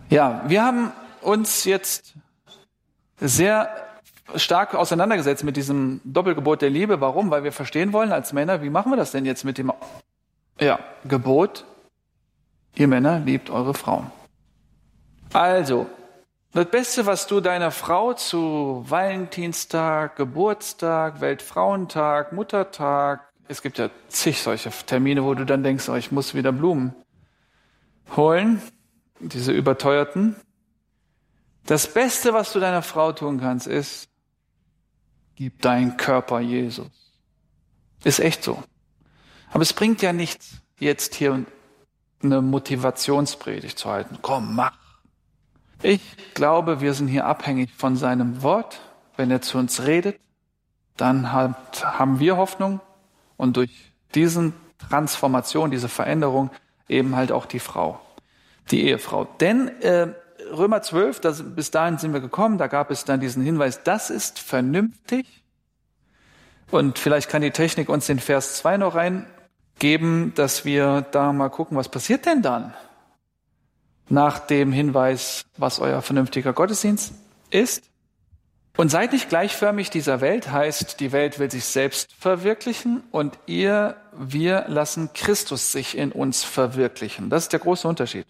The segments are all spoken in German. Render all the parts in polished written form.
Ja, wir haben uns jetzt sehr stark auseinandergesetzt mit diesem Doppelgebot der Liebe. Warum? Weil wir verstehen wollen als Männer, wie machen wir das denn jetzt mit dem Gebot? Ihr Männer, liebt eure Frauen. Also, das Beste, was du deiner Frau zu Valentinstag, Geburtstag, Weltfrauentag, Muttertag, es gibt ja zig solche Termine, wo du dann denkst, oh, ich muss wieder Blumen holen, diese überteuerten. Das Beste, was du deiner Frau tun kannst, ist, gib deinen Körper Jesus. Ist echt so. Aber es bringt ja nichts, jetzt hier eine Motivationspredigt zu halten. Komm, mach. Ich glaube, wir sind hier abhängig von seinem Wort. Wenn er zu uns redet, dann haben wir Hoffnung und durch diesen Transformation, diese Veränderung eben halt auch die Frau, die Ehefrau. Denn Römer 12, bis dahin sind wir gekommen, da gab es dann diesen Hinweis, das ist vernünftig. Und vielleicht kann die Technik uns den Vers 2 noch reingeben, dass wir da mal gucken, was passiert denn dann? Nach dem Hinweis, was euer vernünftiger Gottesdienst ist. Und seid nicht gleichförmig dieser Welt, heißt, die Welt will sich selbst verwirklichen und wir lassen Christus sich in uns verwirklichen. Das ist der große Unterschied.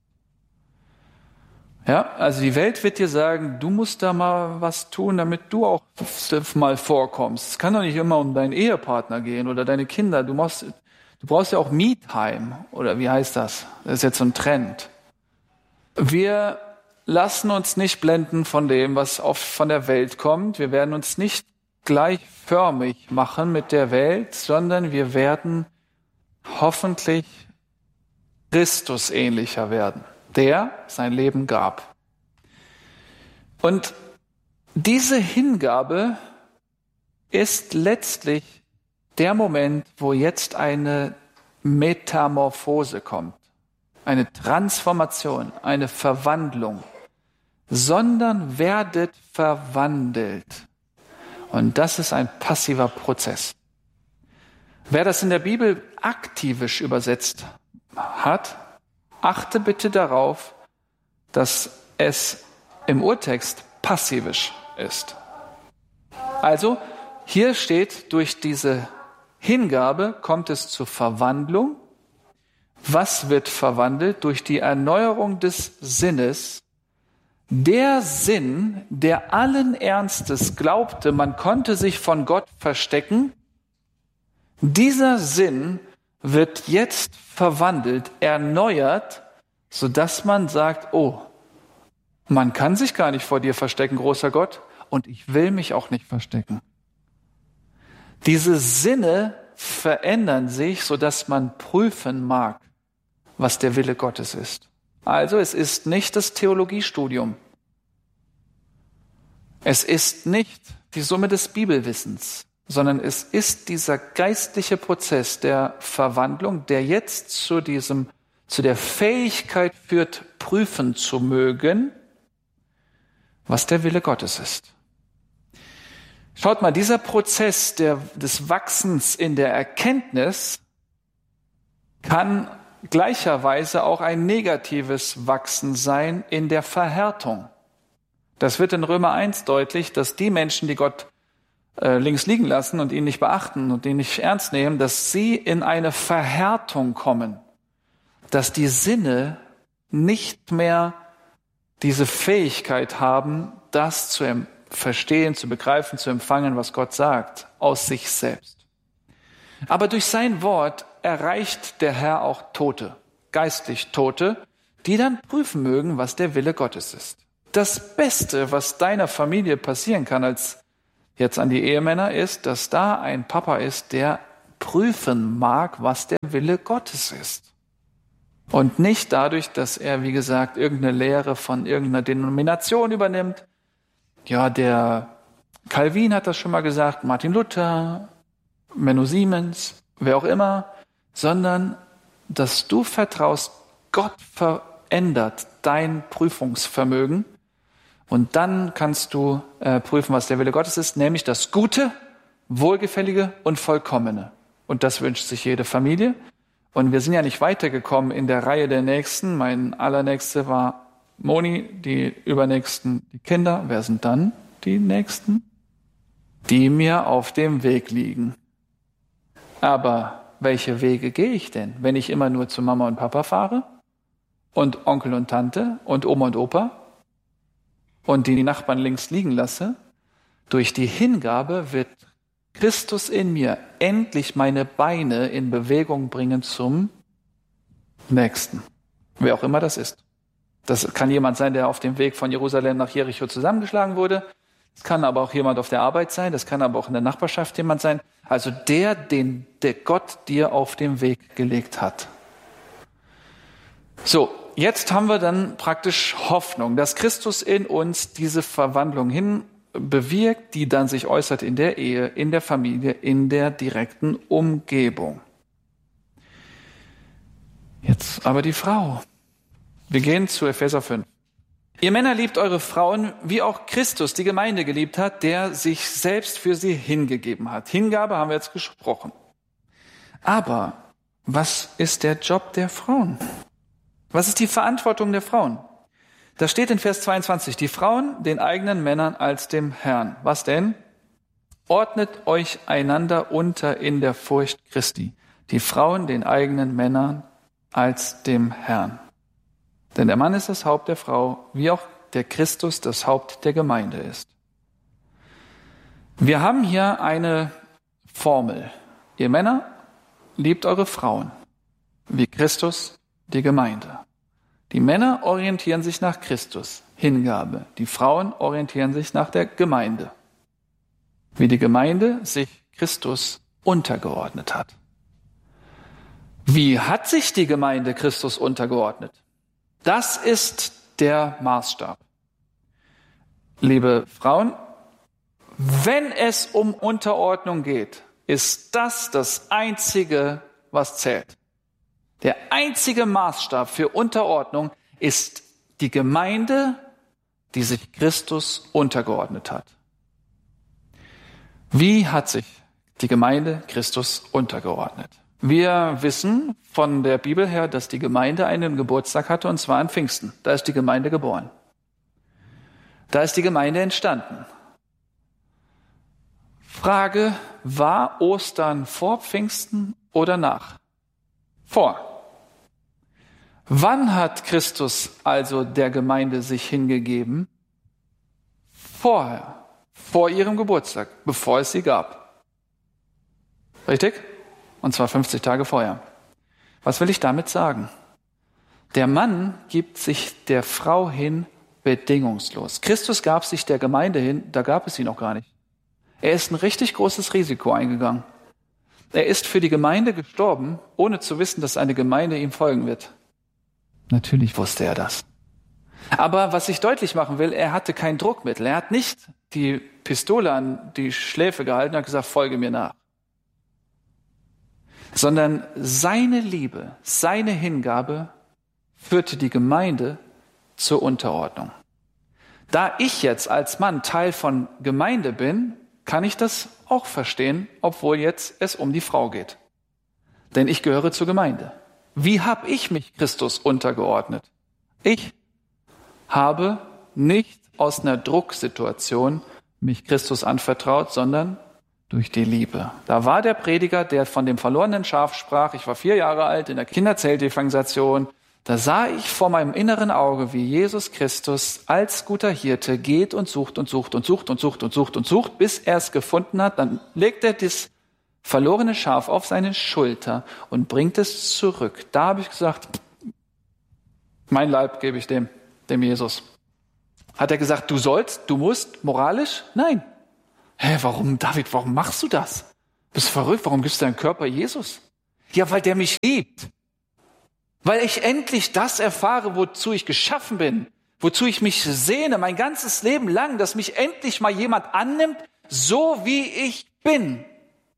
Ja, also die Welt wird dir sagen, du musst da mal was tun, damit du auch mal vorkommst. Es kann doch nicht immer um deinen Ehepartner gehen oder deine Kinder. Du brauchst ja auch Me-Time, oder wie heißt das? Das ist jetzt so ein Trend. Wir lassen uns nicht blenden von dem, was oft von der Welt kommt. Wir werden uns nicht gleichförmig machen mit der Welt, sondern wir werden hoffentlich Christus ähnlicher werden, der sein Leben gab. Und diese Hingabe ist letztlich der Moment, wo jetzt eine Metamorphose kommt. Eine Transformation, eine Verwandlung, sondern werdet verwandelt. Und das ist ein passiver Prozess. Wer das in der Bibel aktivisch übersetzt hat, achte bitte darauf, dass es im Urtext passivisch ist. Also, hier steht, durch diese Hingabe kommt es zur Verwandlung. Was wird verwandelt? Durch die Erneuerung des Sinnes. Der Sinn, der allen Ernstes glaubte, man konnte sich von Gott verstecken, dieser Sinn wird jetzt verwandelt, erneuert, sodass man sagt, oh, man kann sich gar nicht vor dir verstecken, großer Gott, und ich will mich auch nicht verstecken. Diese Sinne verändern sich, sodass man prüfen mag, was der Wille Gottes ist. Also es ist nicht das Theologiestudium. Es ist nicht die Summe des Bibelwissens, sondern es ist dieser geistliche Prozess der Verwandlung, der jetzt zu der Fähigkeit führt, prüfen zu mögen, was der Wille Gottes ist. Schaut mal, dieser Prozess des Wachsens in der Erkenntnis kann gleicherweise auch ein negatives Wachsen sein in der Verhärtung. Das wird in Römer 1 deutlich, dass die Menschen, die Gott links liegen lassen und ihn nicht beachten und ihn nicht ernst nehmen, dass sie in eine Verhärtung kommen, dass die Sinne nicht mehr diese Fähigkeit haben, das zu verstehen, zu begreifen, zu empfangen, was Gott sagt, aus sich selbst. Aber durch sein Wort erreicht der Herr auch Tote, geistlich Tote, die dann prüfen mögen, was der Wille Gottes ist. Das Beste, was deiner Familie passieren kann, als jetzt an die Ehemänner, ist, dass da ein Papa ist, der prüfen mag, was der Wille Gottes ist. Und nicht dadurch, dass er, wie gesagt, irgendeine Lehre von irgendeiner Denomination übernimmt. Ja, der Calvin hat das schon mal gesagt, Martin Luther, Menno Siemens, wer auch immer, sondern dass du vertraust, Gott verändert dein Prüfungsvermögen und dann kannst du prüfen, was der Wille Gottes ist, nämlich das Gute, Wohlgefällige und Vollkommene. Und das wünscht sich jede Familie. Und wir sind ja nicht weitergekommen in der Reihe der Nächsten. Mein allernächster war Moni, die Übernächsten, die Kinder. Wer sind dann die Nächsten? Die mir auf dem Weg liegen. Aber welche Wege gehe ich denn, wenn ich immer nur zu Mama und Papa fahre und Onkel und Tante und Oma und Opa und die Nachbarn links liegen lasse? Durch die Hingabe wird Christus in mir endlich meine Beine in Bewegung bringen zum Nächsten. Wer auch immer das ist. Das kann jemand sein, der auf dem Weg von Jerusalem nach Jericho zusammengeschlagen wurde. Es kann aber auch jemand auf der Arbeit sein. Das kann aber auch in der Nachbarschaft jemand sein. Also der Gott dir auf den Weg gelegt hat. So, jetzt haben wir dann praktisch Hoffnung, dass Christus in uns diese Verwandlung hin bewirkt, die dann sich äußert in der Ehe, in der Familie, in der direkten Umgebung. Jetzt aber die Frau. Wir gehen zu Epheser 5. Ihr Männer liebt eure Frauen, wie auch Christus die Gemeinde geliebt hat, der sich selbst für sie hingegeben hat. Hingabe haben wir jetzt gesprochen. Aber was ist der Job der Frauen? Was ist die Verantwortung der Frauen? Da steht in Vers 22, die Frauen den eigenen Männern als dem Herrn. Was denn? Ordnet euch einander unter in der Furcht Christi. Die Frauen den eigenen Männern als dem Herrn. Denn der Mann ist das Haupt der Frau, wie auch der Christus das Haupt der Gemeinde ist. Wir haben hier eine Formel. Ihr Männer, liebt eure Frauen, wie Christus die Gemeinde. Die Männer orientieren sich nach Christus, Hingabe. Die Frauen orientieren sich nach der Gemeinde, wie die Gemeinde sich Christus untergeordnet hat. Wie hat sich die Gemeinde Christus untergeordnet? Das ist der Maßstab. Liebe Frauen, wenn es um Unterordnung geht, ist das Einzige, was zählt. Der einzige Maßstab für Unterordnung ist die Gemeinde, die sich Christus untergeordnet hat. Wie hat sich die Gemeinde Christus untergeordnet? Wir wissen von der Bibel her, dass die Gemeinde einen Geburtstag hatte, und zwar an Pfingsten. Da ist die Gemeinde geboren. Da ist die Gemeinde entstanden. Frage, war Ostern vor Pfingsten oder nach? Vor. Wann hat Christus also der Gemeinde sich hingegeben? Vorher. Vor ihrem Geburtstag, bevor es sie gab. Richtig? Und zwar 50 Tage vorher. Was will ich damit sagen? Der Mann gibt sich der Frau hin bedingungslos. Christus gab sich der Gemeinde hin, da gab es sie noch gar nicht. Er ist ein richtig großes Risiko eingegangen. Er ist für die Gemeinde gestorben, ohne zu wissen, dass eine Gemeinde ihm folgen wird. Natürlich wusste er das. Aber was ich deutlich machen will, er hatte kein Druckmittel. Er hat nicht die Pistole an die Schläfe gehalten und hat gesagt, folge mir nach. Sondern seine Liebe, seine Hingabe führte die Gemeinde zur Unterordnung. Da ich jetzt als Mann Teil von Gemeinde bin, kann ich das auch verstehen, obwohl jetzt es um die Frau geht. Denn ich gehöre zur Gemeinde. Wie habe ich mich Christus untergeordnet? Ich habe nicht aus einer Drucksituation mich Christus anvertraut, sondern durch die Liebe. Da war der Prediger, der von dem verlorenen Schaf sprach. Ich war 4 Jahre alt in der Kinderzeltevangelisation. Da sah ich vor meinem inneren Auge, wie Jesus Christus als guter Hirte geht und sucht und sucht und sucht und sucht und sucht und sucht, bis er es gefunden hat. Dann legt er das verlorene Schaf auf seine Schulter und bringt es zurück. Da habe ich gesagt, mein Leib gebe ich dem Jesus. Hat er gesagt, du musst, moralisch? Nein. Warum, David, warum machst du das? Bist du verrückt? Warum gibst du deinen Körper Jesus? Ja, weil der mich liebt. Weil ich endlich das erfahre, wozu ich geschaffen bin, wozu ich mich sehne, mein ganzes Leben lang, dass mich endlich mal jemand annimmt, so wie ich bin.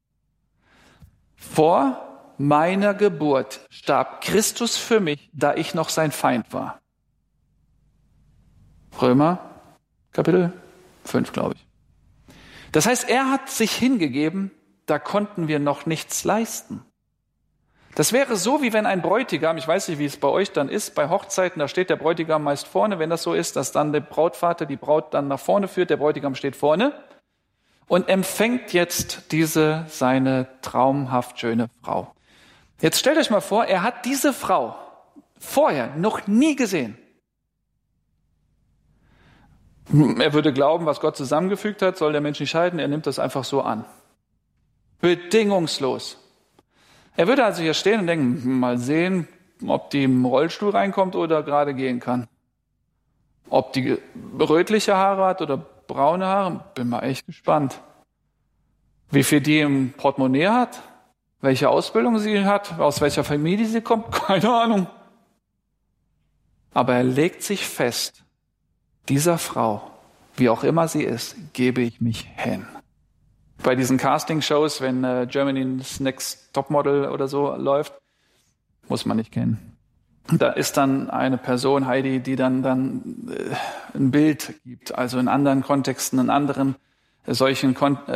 Vor meiner Geburt starb Christus für mich, da ich noch sein Feind war. Römer, Kapitel 5, glaube ich. Das heißt, er hat sich hingegeben, da konnten wir noch nichts leisten. Das wäre so, wie wenn ein Bräutigam, ich weiß nicht, wie es bei euch dann ist, bei Hochzeiten, da steht der Bräutigam meist vorne, wenn das so ist, dass dann der Brautvater die Braut dann nach vorne führt, der Bräutigam steht vorne und empfängt jetzt diese seine traumhaft schöne Frau. Jetzt stellt euch mal vor, er hat diese Frau vorher noch nie gesehen. Er würde glauben, was Gott zusammengefügt hat, soll der Mensch nicht scheiden, er nimmt das einfach so an. Bedingungslos. Er würde also hier stehen und denken, mal sehen, ob die im Rollstuhl reinkommt oder gerade gehen kann. Ob die rötliche Haare hat oder braune Haare, bin mal echt gespannt. Wie viel die im Portemonnaie hat, welche Ausbildung sie hat, aus welcher Familie sie kommt, keine Ahnung. Aber er legt sich fest, dieser Frau, wie auch immer sie ist, gebe ich mich hin. Bei diesen Casting-Shows, wenn Germany's Next Topmodel oder so läuft, muss man nicht kennen. Da ist dann eine Person, Heidi, die dann ein Bild gibt, also in anderen Kontexten, in anderen solchen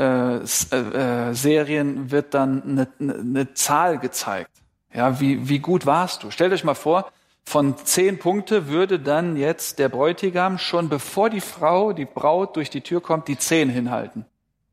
Serien wird dann eine Zahl gezeigt. Ja, wie gut warst du? Stellt euch mal vor, von 10 Punkte würde dann jetzt der Bräutigam schon bevor die Braut durch die Tür kommt, die 10 hinhalten.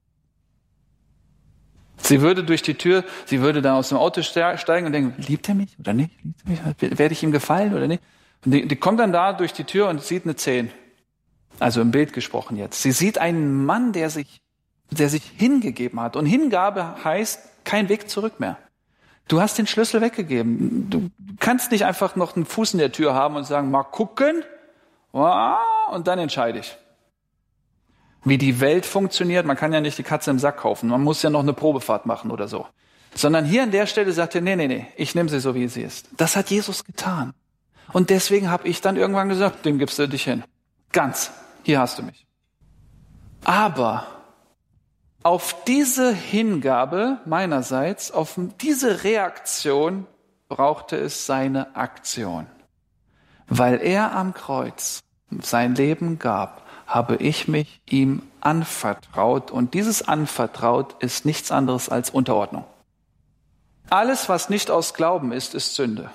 Sie würde dann aus dem Auto steigen und denken, liebt er mich oder nicht? Liebt er mich? Werde ich ihm gefallen oder nicht? Und die kommt dann da durch die Tür und sieht eine 10. Also im Bild gesprochen jetzt. Sie sieht einen Mann, der sich hingegeben hat. Und Hingabe heißt kein Weg zurück mehr. Du hast den Schlüssel weggegeben. Du kannst nicht einfach noch einen Fuß in der Tür haben und sagen, mal gucken, und dann entscheide ich. Wie die Welt funktioniert, man kann ja nicht die Katze im Sack kaufen, man muss ja noch eine Probefahrt machen oder so. Sondern hier an der Stelle sagt er, nee, ich nehme sie so, wie sie ist. Das hat Jesus getan. Und deswegen habe ich dann irgendwann gesagt, dem gibst du dich hin. Ganz, hier hast du mich. Aber auf diese Hingabe meinerseits, auf diese Reaktion brauchte es seine Aktion. Weil er am Kreuz sein Leben gab, habe ich mich ihm anvertraut. Und dieses Anvertraut ist nichts anderes als Unterordnung. Alles, was nicht aus Glauben ist, ist Sünde.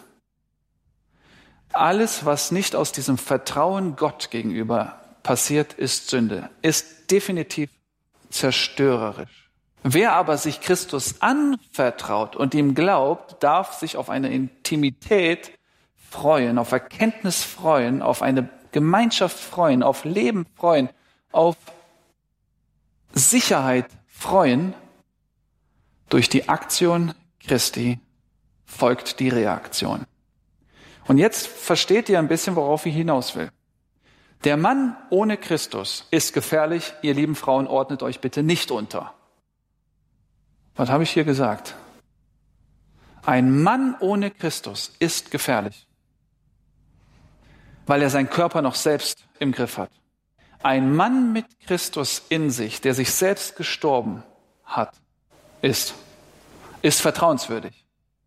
Alles, was nicht aus diesem Vertrauen Gott gegenüber passiert, ist Sünde, ist definitiv zerstörerisch. Wer aber sich Christus anvertraut und ihm glaubt, darf sich auf eine Intimität freuen, auf Erkenntnis freuen, auf eine Gemeinschaft freuen, auf Leben freuen, auf Sicherheit freuen. Durch die Aktion Christi folgt die Reaktion. Und jetzt versteht ihr ein bisschen, worauf ich hinaus will. Der Mann ohne Christus ist gefährlich. Ihr lieben Frauen, ordnet euch bitte nicht unter. Was habe ich hier gesagt? Ein Mann ohne Christus ist gefährlich, weil er seinen Körper noch selbst im Griff hat. Ein Mann mit Christus in sich, der sich selbst gestorben hat, ist vertrauenswürdig,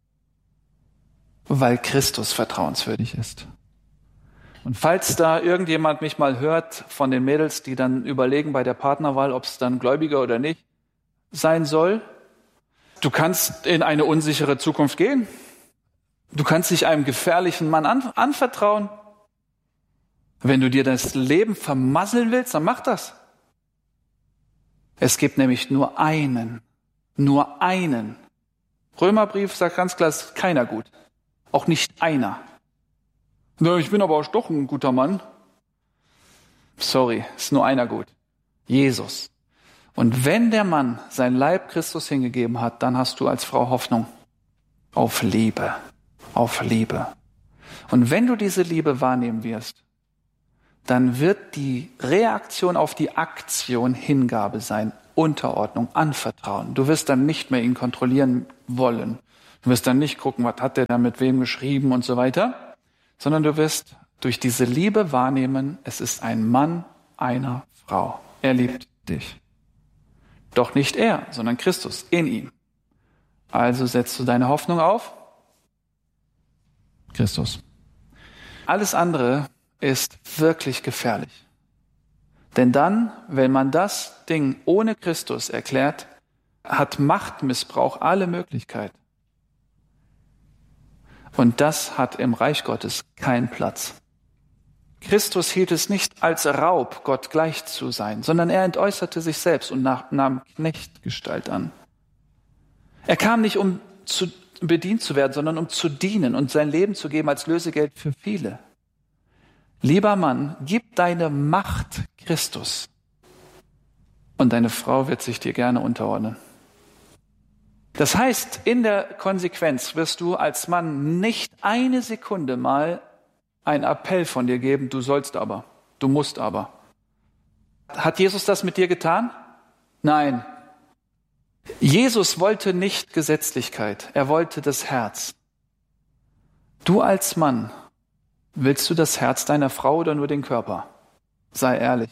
weil Christus vertrauenswürdig ist. Und falls da irgendjemand mich mal hört von den Mädels, die dann überlegen bei der Partnerwahl, ob es dann Gläubiger oder nicht sein soll, du kannst in eine unsichere Zukunft gehen. Du kannst dich einem gefährlichen Mann anvertrauen. Wenn du dir das Leben vermasseln willst, dann mach das. Es gibt nämlich nur einen. Römerbrief sagt ganz klar, es ist keiner gut. Auch nicht einer. Na, ich bin aber auch doch ein guter Mann. Sorry, ist nur einer gut. Jesus. Und wenn der Mann sein Leib Christus hingegeben hat, dann hast du als Frau Hoffnung auf Liebe. Auf Liebe. Und wenn du diese Liebe wahrnehmen wirst, dann wird die Reaktion auf die Aktion Hingabe sein, Unterordnung, Anvertrauen. Du wirst dann nicht mehr ihn kontrollieren wollen. Du wirst dann nicht gucken, was hat der da mit wem geschrieben und so weiter, sondern du wirst durch diese Liebe wahrnehmen, es ist ein Mann einer Frau. Er liebt dich. Doch nicht er, sondern Christus in ihm. Also setzt du deine Hoffnung auf Christus. Alles andere ist wirklich gefährlich. Denn dann, wenn man das Ding ohne Christus erklärt, hat Machtmissbrauch alle Möglichkeit. Und das hat im Reich Gottes keinen Platz. Christus hielt es nicht als Raub, Gott gleich zu sein, sondern er entäußerte sich selbst und nahm Knechtgestalt an. Er kam nicht, um bedient zu werden, sondern um zu dienen und sein Leben zu geben als Lösegeld für viele. Lieber Mann, gib deine Macht Christus und deine Frau wird sich dir gerne unterordnen. Das heißt, in der Konsequenz wirst du als Mann nicht eine Sekunde mal einen Appell von dir geben, du sollst aber, du musst aber. Hat Jesus das mit dir getan? Nein. Jesus wollte nicht Gesetzlichkeit, er wollte das Herz. Du als Mann, willst du das Herz deiner Frau oder nur den Körper? Sei ehrlich.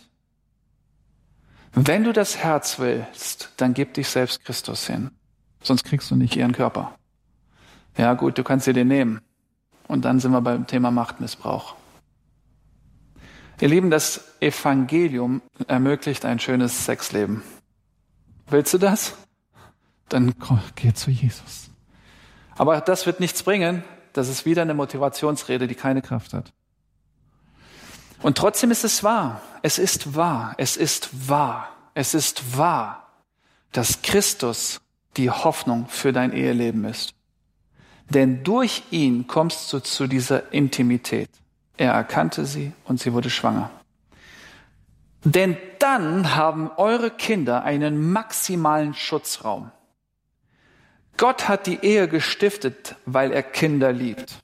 Wenn du das Herz willst, dann gib dich selbst Christus hin. Sonst kriegst du nicht ihren Körper. Ja gut, du kannst dir den nehmen. Und dann sind wir beim Thema Machtmissbrauch. Ihr Lieben, das Evangelium ermöglicht ein schönes Sexleben. Willst du das? Dann geh zu Jesus. Aber das wird nichts bringen. Das ist wieder eine Motivationsrede, die keine Kraft hat. Und trotzdem ist es wahr. Es ist wahr. Es ist wahr. Es ist wahr, dass Christus die Hoffnung für dein Eheleben ist. Denn durch ihn kommst du zu dieser Intimität. Er erkannte sie und sie wurde schwanger. Denn dann haben eure Kinder einen maximalen Schutzraum. Gott hat die Ehe gestiftet, weil er Kinder liebt.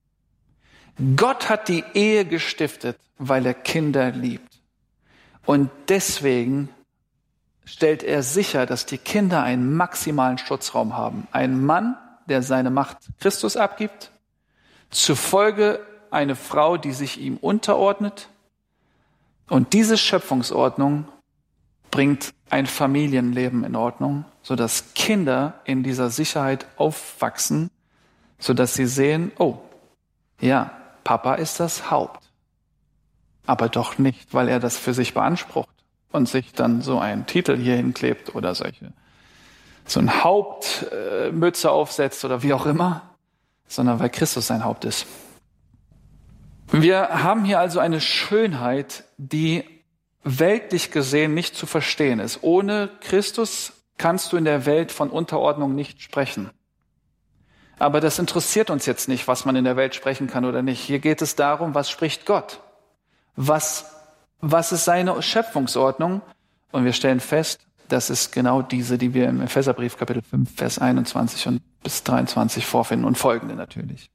Gott hat die Ehe gestiftet, weil er Kinder liebt. Und deswegen stellt er sicher, dass die Kinder einen maximalen Schutzraum haben. Ein Mann, der seine Macht Christus abgibt, zufolge eine Frau, die sich ihm unterordnet. Und diese Schöpfungsordnung bringt ein Familienleben in Ordnung, sodass Kinder in dieser Sicherheit aufwachsen, sodass sie sehen, oh, ja, Papa ist das Haupt. Aber doch nicht, weil er das für sich beansprucht und sich dann so einen Titel hier hinklebt oder so ein Hauptmütze aufsetzt oder wie auch immer, sondern weil Christus sein Haupt ist. Wir haben hier also eine Schönheit, die weltlich gesehen nicht zu verstehen ist. Ohne Christus kannst du in der Welt von Unterordnung nicht sprechen. Aber das interessiert uns jetzt nicht, was man in der Welt sprechen kann oder nicht. Hier geht es darum, was spricht Gott? Was ist seine Schöpfungsordnung? Und wir stellen fest, das ist genau diese, die wir im Epheserbrief Kapitel 5, Vers 21 und bis 23 vorfinden und folgende natürlich.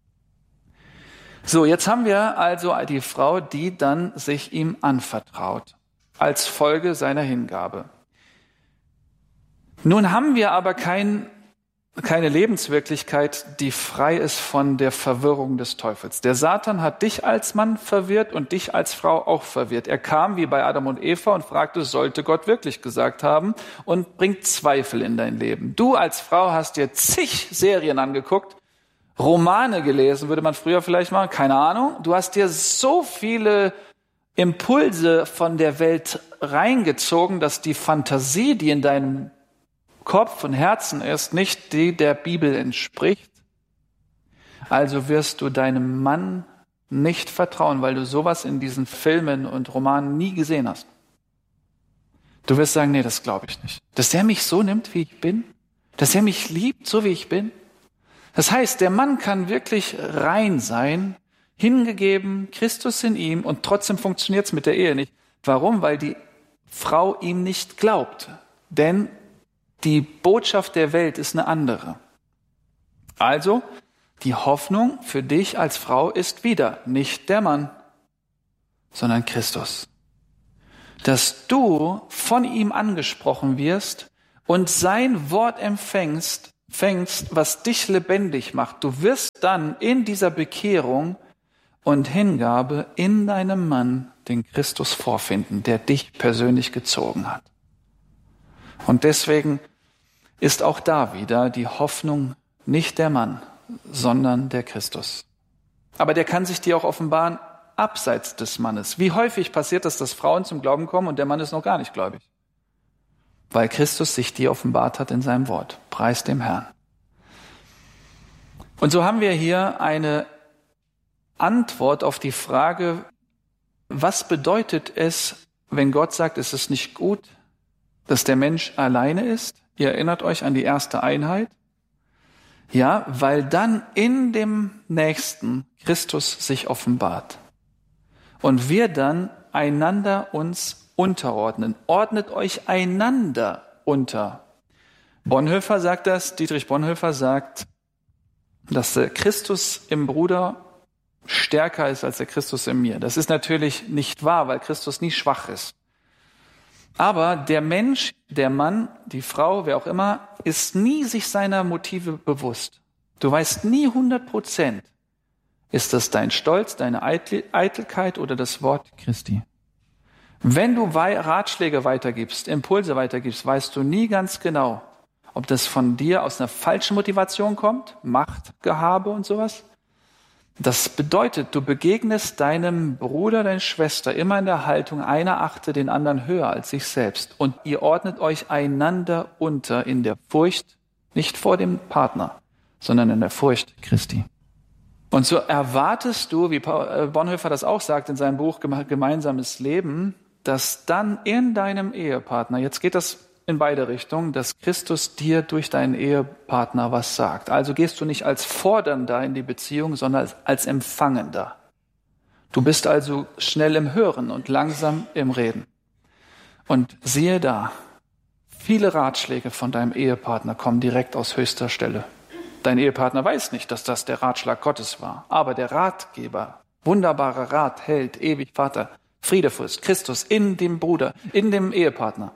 So, jetzt haben wir also die Frau, die dann sich ihm anvertraut, als Folge seiner Hingabe. Nun haben wir aber keine Lebenswirklichkeit, die frei ist von der Verwirrung des Teufels. Der Satan hat dich als Mann verwirrt und dich als Frau auch verwirrt. Er kam wie bei Adam und Eva und fragte, sollte Gott wirklich gesagt haben, und bringt Zweifel in dein Leben. Du als Frau hast dir zig Serien angeguckt, Romane gelesen, würde man früher vielleicht machen, keine Ahnung. Du hast dir so viele Impulse von der Welt reingezogen, dass die Fantasie, die in deinem Kopf und Herzen ist, nicht die der Bibel entspricht. Also wirst du deinem Mann nicht vertrauen, weil du sowas in diesen Filmen und Romanen nie gesehen hast. Du wirst sagen, nee, das glaube ich nicht. Dass er mich so nimmt, wie ich bin? Dass er mich liebt, so wie ich bin? Das heißt, der Mann kann wirklich rein sein, hingegeben, Christus in ihm, und trotzdem funktioniert es mit der Ehe nicht. Warum? Weil die Frau ihm nicht glaubt. Denn die Botschaft der Welt ist eine andere. Also, die Hoffnung für dich als Frau ist wieder nicht der Mann, sondern Christus. Dass du von ihm angesprochen wirst und sein Wort empfängst, was dich lebendig macht. Du wirst dann in dieser Bekehrung und Hingabe in deinem Mann den Christus vorfinden, der dich persönlich gezogen hat. Und deswegen ist auch da wieder die Hoffnung nicht der Mann, sondern der Christus. Aber der kann sich dir auch offenbaren abseits des Mannes. Wie häufig passiert es, dass Frauen zum Glauben kommen und der Mann ist noch gar nicht gläubig? Weil Christus sich dir offenbart hat in seinem Wort. Preis dem Herrn. Und so haben wir hier eine Antwort auf die Frage, was bedeutet es, wenn Gott sagt, es ist nicht gut, dass der Mensch alleine ist? Ihr erinnert euch an die erste Einheit. Ja, weil dann in dem Nächsten Christus sich offenbart. Und wir dann einander uns unterordnen. Ordnet euch einander unter. Bonhoeffer sagt das, Dietrich Bonhoeffer sagt, dass der Christus im Bruder stärker ist als der Christus in mir. Das ist natürlich nicht wahr, weil Christus nie schwach ist. Aber der Mensch, der Mann, die Frau, wer auch immer, ist nie sich seiner Motive bewusst. Du weißt nie 100%, ist das dein Stolz, deine Eitelkeit oder das Wort Christi. Wenn du Ratschläge weitergibst, Impulse weitergibst, weißt du nie ganz genau, ob das von dir aus einer falschen Motivation kommt, Machtgehabe und sowas. Das bedeutet, du begegnest deinem Bruder, deiner Schwester immer in der Haltung, einer achte den anderen höher als sich selbst. Und ihr ordnet euch einander unter in der Furcht, nicht vor dem Partner, sondern in der Furcht Christi. Und so erwartest du, wie Bonhoeffer das auch sagt in seinem Buch Gemeinsames Leben, dass dann in deinem Ehepartner, jetzt geht das in beide Richtungen, dass Christus dir durch deinen Ehepartner was sagt. Also gehst du nicht als Fordernder in die Beziehung, sondern als Empfangender. Du bist also schnell im Hören und langsam im Reden. Und siehe da, viele Ratschläge von deinem Ehepartner kommen direkt aus höchster Stelle. Dein Ehepartner weiß nicht, dass das der Ratschlag Gottes war. Aber der Ratgeber, wunderbarer Rat, Held, ewig Vater, Friedefürst, Christus in dem Bruder, in dem Ehepartner,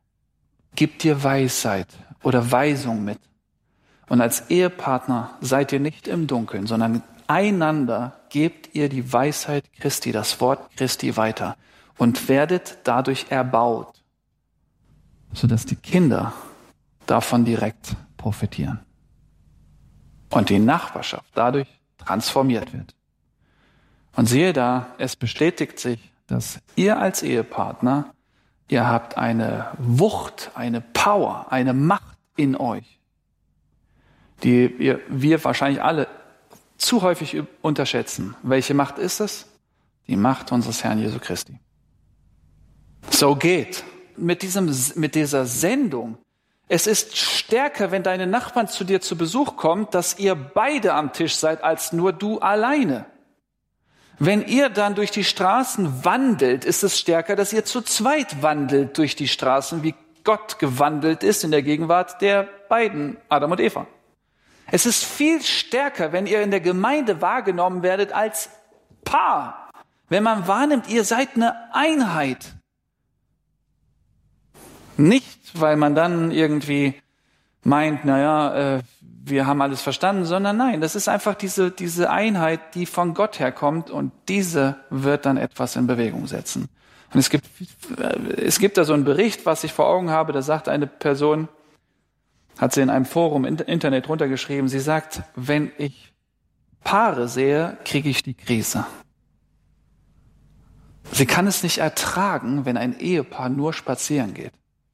gibt dir Weisheit oder Weisung mit. Und als Ehepartner seid ihr nicht im Dunkeln, sondern einander gebt ihr die Weisheit Christi, das Wort Christi weiter und werdet dadurch erbaut, sodass die Kinder davon direkt profitieren. Und die Nachbarschaft dadurch transformiert wird. Und siehe da, es bestätigt sich, dass ihr als Ehepartner, ihr habt eine Wucht, eine Power, eine Macht in euch, die wir wahrscheinlich alle zu häufig unterschätzen. Welche Macht ist es? Die Macht unseres Herrn Jesu Christi. So geht mit dieser Sendung. Es ist stärker, wenn deine Nachbarn zu dir zu Besuch kommen, dass ihr beide am Tisch seid, als nur du alleine. Wenn ihr dann durch die Straßen wandelt, ist es stärker, dass ihr zu zweit wandelt durch die Straßen, wie Gott gewandelt ist in der Gegenwart der beiden, Adam und Eva. Es ist viel stärker, wenn ihr in der Gemeinde wahrgenommen werdet als Paar. Wenn man wahrnimmt, ihr seid eine Einheit. Nicht, weil man dann irgendwie meint, wir haben alles verstanden, sondern nein, das ist einfach diese Einheit, die von Gott herkommt und diese wird dann etwas in Bewegung setzen. Und es gibt da so einen Bericht, was ich vor Augen habe, da sagt eine Person, hat sie in einem Forum im Internet runtergeschrieben, sie sagt, wenn ich Paare sehe, kriege ich die Krise. Sie kann es nicht ertragen, wenn ein Ehepaar nur spazieren geht.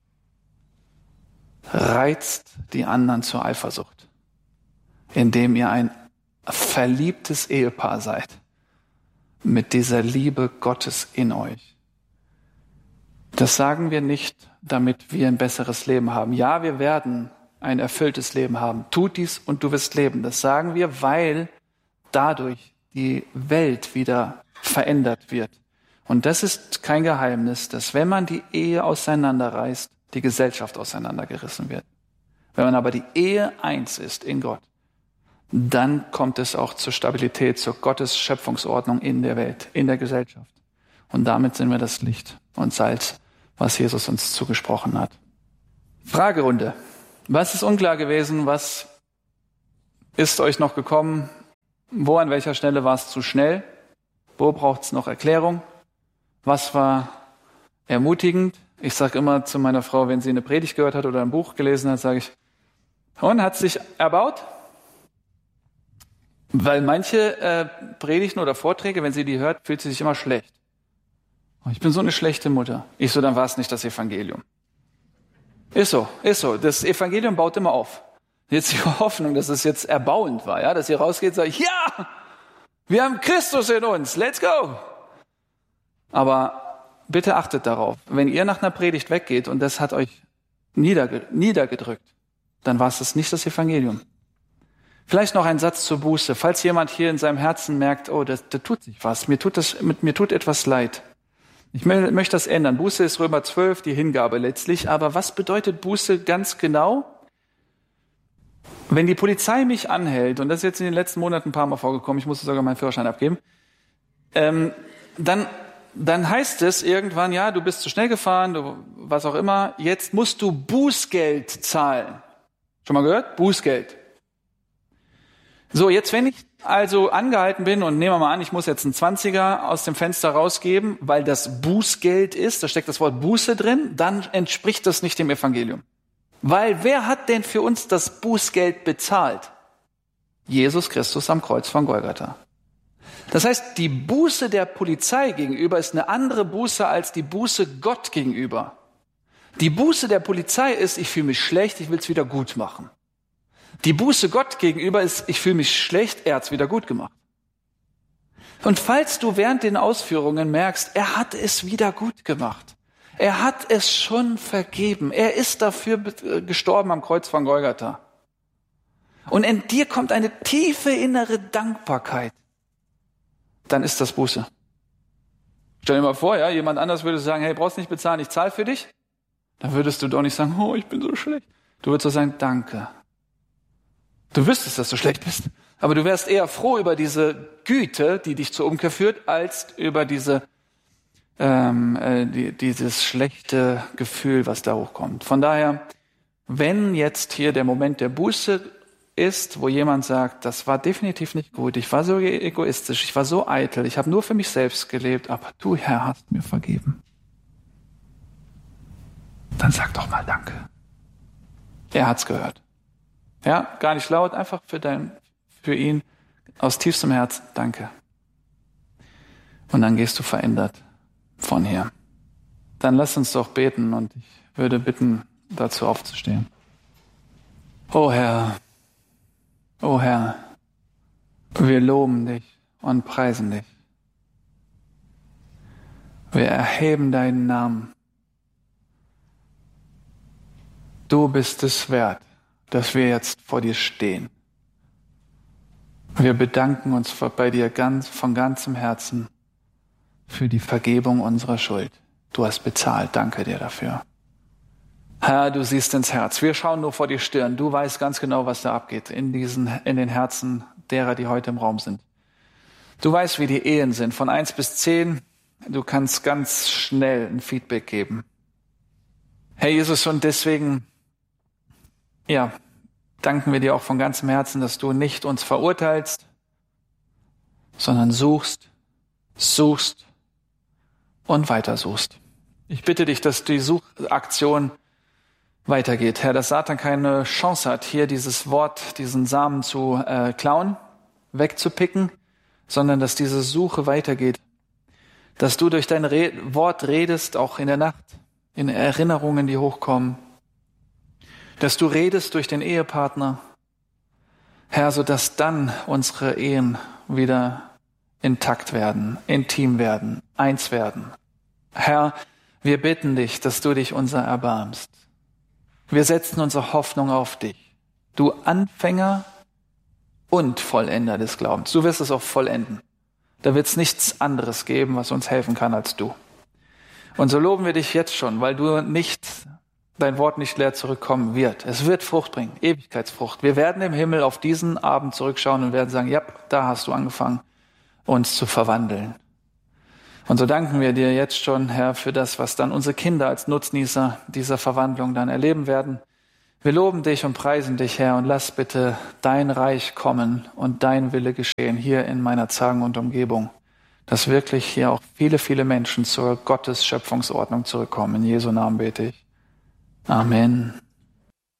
Reizt die anderen zur Eifersucht, indem ihr ein verliebtes Ehepaar seid, mit dieser Liebe Gottes in euch. Das sagen wir nicht, damit wir ein besseres Leben haben. Ja, wir werden ein erfülltes Leben haben. Tut dies und du wirst leben. Das sagen wir, weil dadurch die Welt wieder verändert wird. Und das ist kein Geheimnis, dass wenn man die Ehe auseinanderreißt, die Gesellschaft auseinandergerissen wird. Wenn man aber die Ehe eins ist in Gott, dann kommt es auch zur Stabilität, zur Gottes Schöpfungsordnung in der Welt, in der Gesellschaft. Und damit sind wir das Licht und Salz, was Jesus uns zugesprochen hat. Fragerunde. Was ist unklar gewesen? Was ist euch noch gekommen? Wo, an welcher Stelle war es zu schnell? Wo braucht es noch Erklärung? Was war ermutigend? Ich sage immer zu meiner Frau, wenn sie eine Predigt gehört hat oder ein Buch gelesen hat, sage ich, und hat sich erbaut? Weil manche Predigten oder Vorträge, wenn sie die hört, fühlt sie sich immer schlecht. Oh, ich bin so eine schlechte Mutter. Ich so, dann war es nicht das Evangelium. Ist so. Das Evangelium baut immer auf. Jetzt die Hoffnung, dass es jetzt erbauend war, ja, dass ihr rausgeht und sagt, ja, wir haben Christus in uns, let's go. Aber bitte achtet darauf, wenn ihr nach einer Predigt weggeht und das hat euch niedergedrückt, dann war es das nicht das Evangelium. Vielleicht noch ein Satz zur Buße. Falls jemand hier in seinem Herzen merkt, oh, da tut sich was, mir tut etwas leid. Ich möchte das ändern. Buße ist Römer 12, die Hingabe letztlich. Aber was bedeutet Buße ganz genau? Wenn die Polizei mich anhält, und das ist jetzt in den letzten Monaten ein paar Mal vorgekommen, ich musste sogar meinen Führerschein abgeben, dann heißt es irgendwann, ja, du bist zu schnell gefahren, was auch immer, jetzt musst du Bußgeld zahlen. Schon mal gehört? Bußgeld. So, jetzt wenn ich also angehalten bin und nehmen wir mal an, ich muss jetzt einen 20er aus dem Fenster rausgeben, weil das Bußgeld ist, da steckt das Wort Buße drin, dann entspricht das nicht dem Evangelium. Weil wer hat denn für uns das Bußgeld bezahlt? Jesus Christus am Kreuz von Golgatha. Das heißt, die Buße der Polizei gegenüber ist eine andere Buße als die Buße Gott gegenüber. Die Buße der Polizei ist, ich fühle mich schlecht, ich will es wieder gut machen. Die Buße Gott gegenüber ist, ich fühle mich schlecht, er hat es wieder gut gemacht. Und falls du während den Ausführungen merkst, er hat es wieder gut gemacht, er hat es schon vergeben, er ist dafür gestorben am Kreuz von Golgatha. Und in dir kommt eine tiefe innere Dankbarkeit, dann ist das Buße. Stell dir mal vor, ja, jemand anders würde sagen, hey, brauchst nicht bezahlen, ich zahle für dich. Dann würdest du doch nicht sagen, oh, ich bin so schlecht. Du würdest doch sagen, danke. Du wüsstest, dass du schlecht bist, aber du wärst eher froh über diese Güte, die dich zur Umkehr führt, als über dieses schlechte Gefühl, was da hochkommt. Von daher, wenn jetzt hier der Moment der Buße ist, wo jemand sagt, das war definitiv nicht gut, ich war so egoistisch, ich war so eitel, ich habe nur für mich selbst gelebt, aber du, Herr, hast mir vergeben. Dann sag doch mal Danke. Er hat's gehört. Ja, gar nicht laut, einfach für ihn aus tiefstem Herzen Danke. Und dann gehst du verändert von hier. Dann lass uns doch beten und ich würde bitten, dazu aufzustehen. O Herr, wir loben dich und preisen dich. Wir erheben deinen Namen. Du bist es wert, dass wir jetzt vor dir stehen. Wir bedanken uns bei dir von ganzem Herzen für die Vergebung unserer Schuld. Du hast bezahlt, danke dir dafür. Herr, du siehst ins Herz. Wir schauen nur vor die Stirn. Du weißt ganz genau, was da abgeht in den Herzen derer, die heute im Raum sind. Du weißt, wie die Ehen sind, von 1 bis 10. Du kannst ganz schnell ein Feedback geben. Herr Jesus, und deswegen, ja, danken wir dir auch von ganzem Herzen, dass du nicht uns verurteilst, sondern suchst und weiter suchst. Ich bitte dich, dass die Suchaktion weitergeht, Herr, dass Satan keine Chance hat, hier dieses Wort, diesen Samen zu klauen, wegzupicken, sondern dass diese Suche weitergeht. Dass du durch dein Wort redest, auch in der Nacht, in Erinnerungen, die hochkommen. Dass du redest durch den Ehepartner, Herr, sodass dann unsere Ehen wieder intakt werden, intim werden, eins werden. Herr, wir bitten dich, dass du dich unser erbarmst. Wir setzen unsere Hoffnung auf dich. Du Anfänger und Vollender des Glaubens. Du wirst es auch vollenden. Da wird es nichts anderes geben, was uns helfen kann als du. Und so loben wir dich jetzt schon, weil dein Wort nicht leer zurückkommen wird. Es wird Frucht bringen, Ewigkeitsfrucht. Wir werden im Himmel auf diesen Abend zurückschauen und werden sagen, ja, da hast du angefangen, uns zu verwandeln. Und so danken wir dir jetzt schon, Herr, für das, was dann unsere Kinder als Nutznießer dieser Verwandlung dann erleben werden. Wir loben dich und preisen dich, Herr, und lass bitte dein Reich kommen und dein Wille geschehen hier in meiner Zagen und Umgebung, dass wirklich hier auch viele, viele Menschen zur Gottes Schöpfungsordnung zurückkommen. In Jesu Namen bete ich. Amen.